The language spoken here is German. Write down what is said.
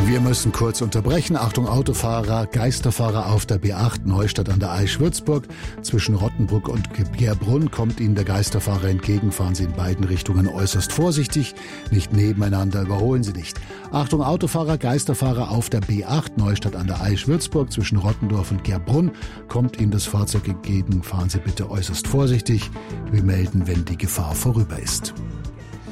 Wir müssen kurz unterbrechen. Achtung Autofahrer, Geisterfahrer auf der B8 Neustadt an der Aisch Würzburg. Zwischen Rottenburg und Gerbrunn kommt Ihnen der Geisterfahrer entgegen. Fahren Sie in beiden Richtungen äußerst vorsichtig. Nicht nebeneinander, überholen Sie nicht. Achtung Autofahrer, Geisterfahrer auf der B8 Neustadt an der Aisch Würzburg. Zwischen Rottendorf und Gerbrunn kommt Ihnen das Fahrzeug entgegen. Fahren Sie bitte äußerst vorsichtig. Wir melden, wenn die Gefahr vorüber ist.